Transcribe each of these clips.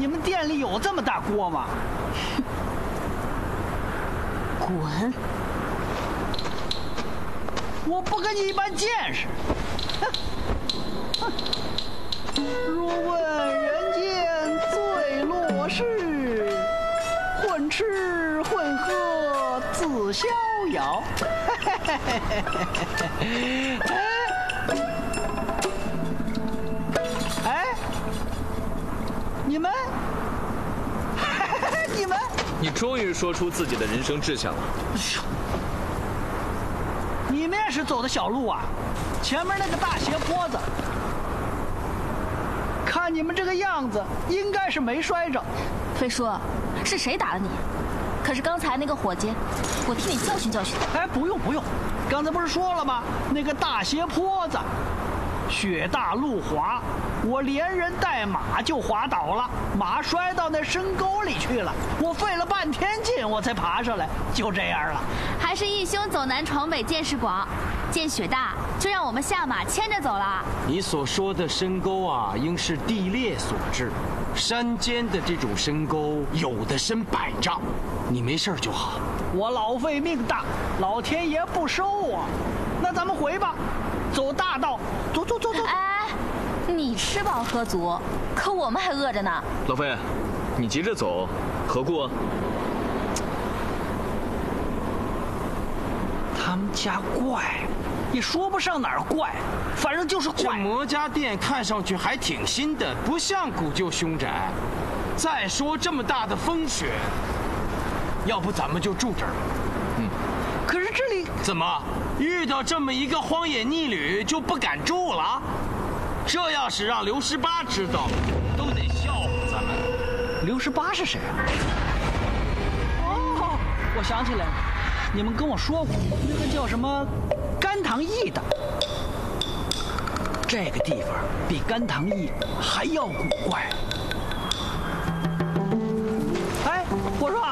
你们店里有这么大锅吗？ 滚！ 我不跟你一般见识。若问人间最落世，混吃混喝自逍遥。哎，你们， 你终于说出自己的人生志向了。 你们也是走的小路啊？前面那个大斜坡子，看你们这个样子，应该是没摔着。 飞叔，是谁打了你？可是刚才那个伙计，我替你教训教训。 哎，不用，刚才不是说了吗？那个大斜坡子，雪大路滑，我连人带马就滑倒了，马摔到那深沟里去了。我费了半天劲，我才爬上来，就这样了。 还是义兄走南闯北见识广，见雪大就让我们下马牵着走了。 你所说的深沟啊，应是地裂所致。山间的这种深沟，有的深100丈，你没事就好。 我老费命大，老天爷不收我。那咱们回吧，走大道，走。 哎，你吃饱喝足，可我们还饿着呢。 老费，你急着走，何故？ 他们家怪，也说不上哪儿怪，反正就是这怪。 魔家店看上去还挺新的，不像古旧凶宅。再说这么大的风雪，要不咱们就住这儿吧。 可是这里怎么遇到这么一个荒野逆旅就不敢住了？这要是让刘十八知道了，都得笑话咱们。 刘十八是谁啊？哦，我想起来了，你们跟我说过，那个叫什么甘棠驿的，这个地方比甘棠驿还要古怪。哎，我说，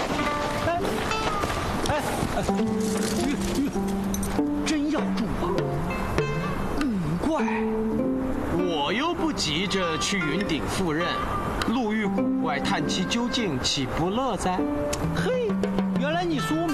真要住啊？古怪。 我又不急着去云顶赴任，路遇古怪探其究竟，岂不乐哉？ 嘿，原来你苏